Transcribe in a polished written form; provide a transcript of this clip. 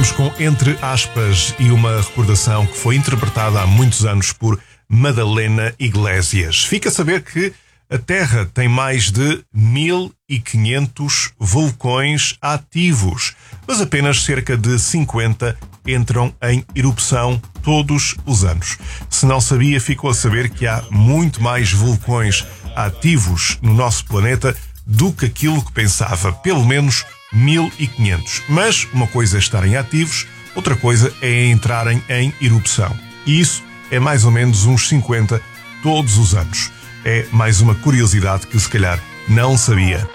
Ficamos com Entre Aspas e uma recordação que foi interpretada há muitos anos por Madalena Iglesias. Fica a saber que a Terra tem mais de 1500 vulcões ativos, mas apenas cerca de 50 entram em erupção todos os anos. Se não sabia, ficou a saber que há muito mais vulcões ativos no nosso planeta do que aquilo que pensava, pelo menos 1500. Mas uma coisa é estarem ativos, outra coisa é entrarem em erupção. E isso é mais ou menos uns 50 todos os anos. É mais uma curiosidade que se calhar não sabia.